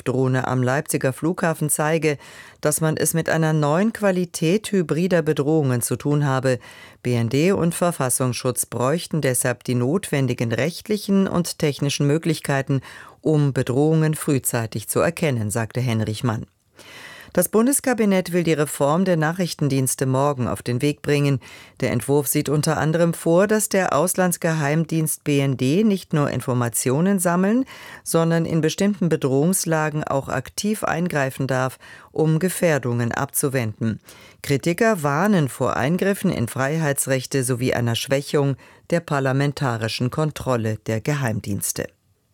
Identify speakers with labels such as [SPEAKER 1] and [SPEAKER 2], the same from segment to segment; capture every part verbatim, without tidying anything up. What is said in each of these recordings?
[SPEAKER 1] Kampfdrohne am Leipziger Flughafen zeige, dass man es mit einer neuen Qualität hybrider Bedrohungen zu tun habe. B N D und Verfassungsschutz bräuchten deshalb die notwendigen rechtlichen und technischen Möglichkeiten, um Bedrohungen frühzeitig zu erkennen, sagte Henrich Mann. Das Bundeskabinett will die Reform der Nachrichtendienste morgen auf den Weg bringen. Der Entwurf sieht unter anderem vor, dass der Auslandsgeheimdienst B N D nicht nur Informationen sammeln, sondern in bestimmten Bedrohungslagen auch aktiv eingreifen darf, um Gefährdungen abzuwenden. Kritiker warnen vor Eingriffen in Freiheitsrechte sowie einer Schwächung der parlamentarischen Kontrolle der Geheimdienste.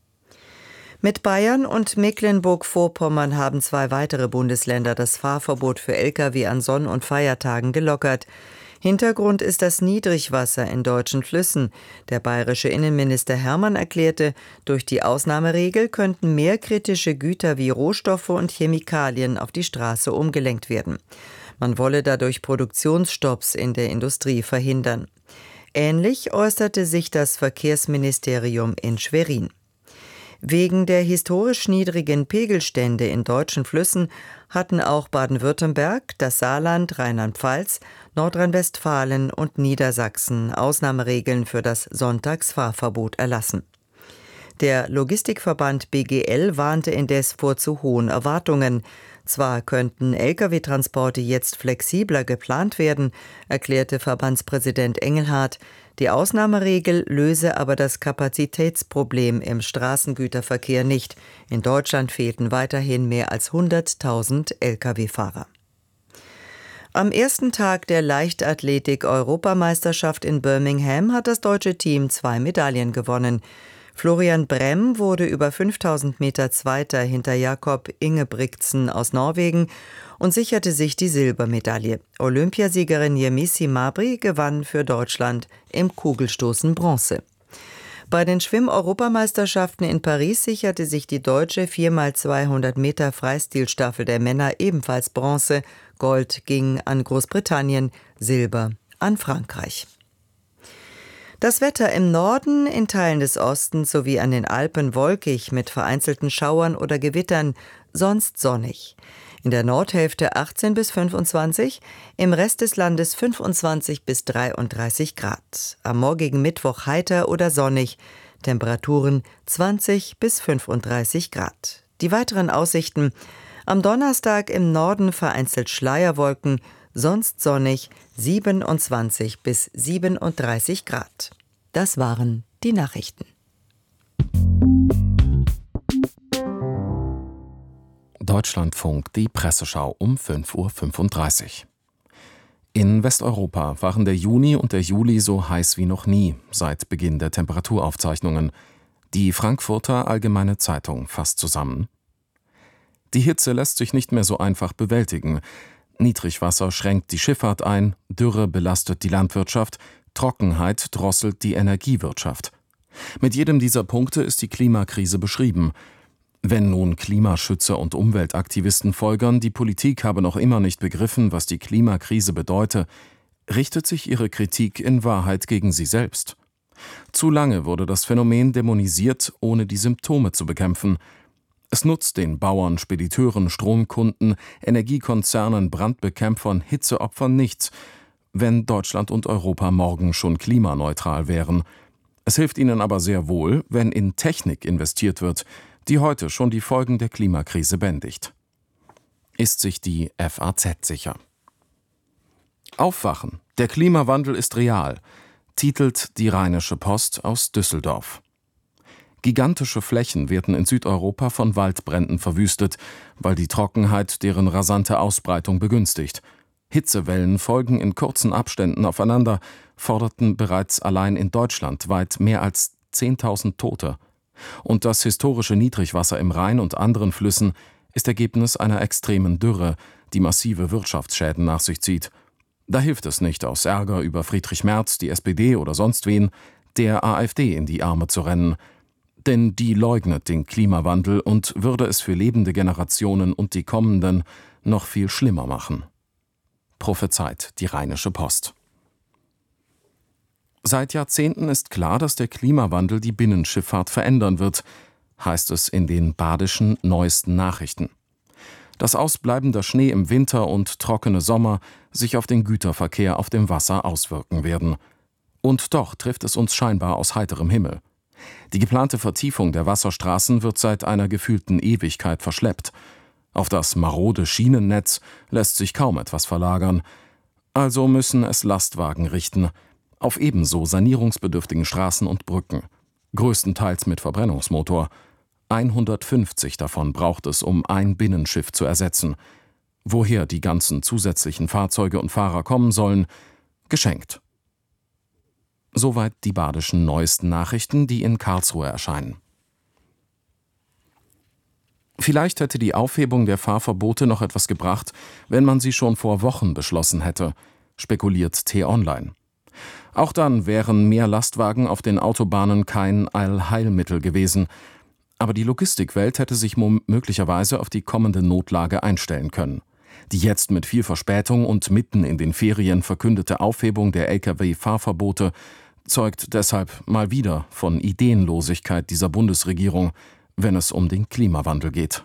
[SPEAKER 1] Mit Bayern und Mecklenburg-Vorpommern haben zwei weitere Bundesländer das Fahrverbot für L K W an Sonn- und Feiertagen gelockert. Hintergrund ist das Niedrigwasser in deutschen Flüssen. Der bayerische Innenminister Hermann erklärte, durch die Ausnahmeregel könnten mehr kritische Güter wie Rohstoffe und Chemikalien auf die Straße umgelenkt werden. Man wolle dadurch Produktionsstopps in der Industrie verhindern. Ähnlich äußerte sich das Verkehrsministerium in Schwerin. Wegen der historisch niedrigen Pegelstände in deutschen Flüssen hatten auch Baden-Württemberg, das Saarland, Rheinland-Pfalz, Nordrhein-Westfalen und Niedersachsen Ausnahmeregeln für das Sonntagsfahrverbot erlassen. Der Logistikverband B G L warnte indes vor zu hohen Erwartungen. Zwar könnten L K W-Transporte jetzt flexibler geplant werden, erklärte Verbandspräsident Engelhardt, die Ausnahmeregel löse aber das Kapazitätsproblem im Straßengüterverkehr nicht. In Deutschland fehlten weiterhin mehr als hunderttausend L K W-Fahrer. Am ersten Tag der Leichtathletik-Europameisterschaft in Birmingham hat das deutsche Team zwei Medaillen gewonnen. Florian Brem wurde über fünftausend Meter Zweiter hinter Jakob Ingebrigtsen aus Norwegen und sicherte sich die Silbermedaille. Olympiasiegerin Yemisi Mabry gewann für Deutschland im Kugelstoßen Bronze. Bei den Schwimm-Europameisterschaften in Paris sicherte sich die deutsche vier mal zweihundert Meter Freistilstaffel der Männer ebenfalls Bronze. Gold ging an Großbritannien, Silber an Frankreich. Das Wetter im Norden, in Teilen des Ostens sowie an den Alpen wolkig mit vereinzelten Schauern oder Gewittern, sonst sonnig. In der Nordhälfte achtzehn bis fünfundzwanzig, im Rest des Landes fünfundzwanzig bis dreiunddreißig Grad. Am morgigen Mittwoch heiter oder sonnig, Temperaturen zwanzig bis fünfunddreißig Grad. Die weiteren Aussichten: am Donnerstag im Norden vereinzelt Schleierwolken, sonst sonnig, siebenundzwanzig bis siebenunddreißig Grad. Das waren die Nachrichten.
[SPEAKER 2] Deutschlandfunk, die Presseschau um fünf Uhr fünfunddreißig. In Westeuropa waren der Juni und der Juli so heiß wie noch nie seit Beginn der Temperaturaufzeichnungen. Die Frankfurter Allgemeine Zeitung fasst zusammen: Die Hitze lässt sich nicht mehr so einfach bewältigen. Niedrigwasser schränkt die Schifffahrt ein, Dürre belastet die Landwirtschaft, Trockenheit drosselt die Energiewirtschaft. Mit jedem dieser Punkte ist die Klimakrise beschrieben. Wenn nun Klimaschützer und Umweltaktivisten folgern, die Politik habe noch immer nicht begriffen, was die Klimakrise bedeute, richtet sich ihre Kritik in Wahrheit gegen sie selbst. Zu lange wurde das Phänomen dämonisiert, ohne die Symptome zu bekämpfen. Es nutzt den Bauern, Spediteuren, Stromkunden, Energiekonzernen, Brandbekämpfern, Hitzeopfern nichts, wenn Deutschland und Europa morgen schon klimaneutral wären. Es hilft ihnen aber sehr wohl, wenn in Technik investiert wird, die heute schon die Folgen der Klimakrise bändigt. Ist sich die F A Z sicher? Aufwachen, der Klimawandel ist real, titelt die Rheinische Post aus Düsseldorf. Gigantische Flächen werden in Südeuropa von Waldbränden verwüstet, weil die Trockenheit deren rasante Ausbreitung begünstigt. Hitzewellen folgen in kurzen Abständen aufeinander, forderten bereits allein in Deutschland weit mehr als zehntausend Tote. Und das historische Niedrigwasser im Rhein und anderen Flüssen ist Ergebnis einer extremen Dürre, die massive Wirtschaftsschäden nach sich zieht. Da hilft es nicht, aus Ärger über Friedrich Merz, die S P D oder sonst wen, der AfD in die Arme zu rennen. Denn die leugnet den Klimawandel und würde es für lebende Generationen und die kommenden noch viel schlimmer machen. Prophezeit die Rheinische Post. Seit Jahrzehnten ist klar, dass der Klimawandel die Binnenschifffahrt verändern wird. heißt es in den badischen neuesten Nachrichten. Dass ausbleibender Schnee im Winter und trockene Sommer sich auf den Güterverkehr auf dem Wasser auswirken werden. Und doch trifft es uns scheinbar aus heiterem Himmel. Die geplante Vertiefung der Wasserstraßen wird seit einer gefühlten Ewigkeit verschleppt. Auf das marode Schienennetz lässt sich kaum etwas verlagern. Also müssen es Lastwagen richten, auf ebenso sanierungsbedürftigen Straßen und Brücken, größtenteils mit Verbrennungsmotor. hundertfünfzig davon braucht es, um ein Binnenschiff zu ersetzen. Woher die ganzen zusätzlichen Fahrzeuge und Fahrer kommen sollen, geschenkt. Soweit die badischen neuesten Nachrichten, die in Karlsruhe erscheinen. Vielleicht hätte die Aufhebung der Fahrverbote noch etwas gebracht, wenn man sie schon vor Wochen beschlossen hätte, spekuliert T-Online. Auch dann wären mehr Lastwagen auf den Autobahnen kein Allheilmittel gewesen. Aber die Logistikwelt hätte sich möglicherweise auf die kommende Notlage einstellen können. Die jetzt mit viel Verspätung und mitten in den Ferien verkündete Aufhebung der L K W-Fahrverbote zeugt deshalb mal wieder von Ideenlosigkeit dieser Bundesregierung, wenn es um den Klimawandel geht.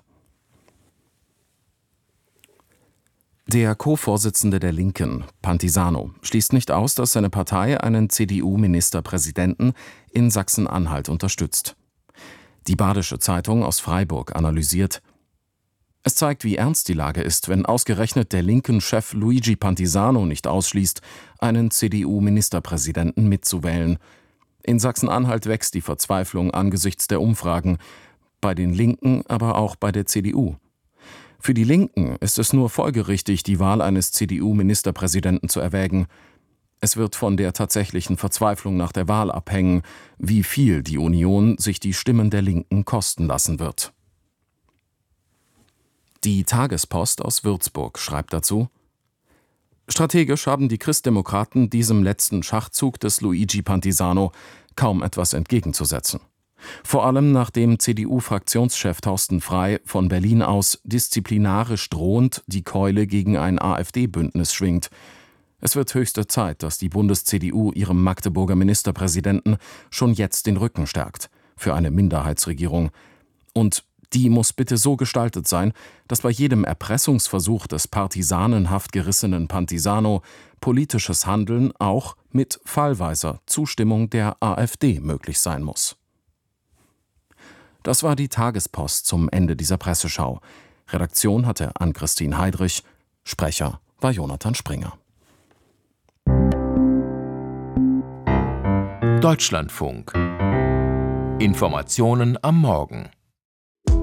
[SPEAKER 2] Der Co-Vorsitzende der Linken, Pantisano, schließt nicht aus, dass seine Partei einen C D U-Ministerpräsidenten in Sachsen-Anhalt unterstützt. Die Badische Zeitung aus Freiburg analysiert: Es zeigt, wie ernst die Lage ist, wenn ausgerechnet der linken Chef Luigi Pantisano nicht ausschließt, einen C D U-Ministerpräsidenten mitzuwählen. In Sachsen-Anhalt wächst die Verzweiflung angesichts der Umfragen, bei den Linken, aber auch bei der C D U. Für die Linken ist es nur folgerichtig, die Wahl eines C D U-Ministerpräsidenten zu erwägen. Es wird von der tatsächlichen Verzweiflung nach der Wahl abhängen, wie viel die Union sich die Stimmen der Linken kosten lassen wird. Die Tagespost aus Würzburg schreibt dazu: Strategisch haben die Christdemokraten diesem letzten Schachzug des Luigi Pantisano kaum etwas entgegenzusetzen. Vor allem nachdem C D U-Fraktionschef Thorsten Frey von Berlin aus disziplinarisch drohend die Keule gegen ein AfD-Bündnis schwingt. Es wird höchste Zeit, dass die Bundes-C D U ihrem Magdeburger Ministerpräsidenten schon jetzt den Rücken stärkt für eine Minderheitsregierung. Und die muss bitte so gestaltet sein, dass bei jedem Erpressungsversuch des partisanenhaft gerissenen Pantisano politisches Handeln auch mit fallweiser Zustimmung der AfD möglich sein muss. Das war die Tagespost zum Ende dieser Presseschau. Redaktion hatte Ann-Christine Heidrich, Sprecher war Jonathan Springer.
[SPEAKER 3] Deutschlandfunk. Informationen am Morgen.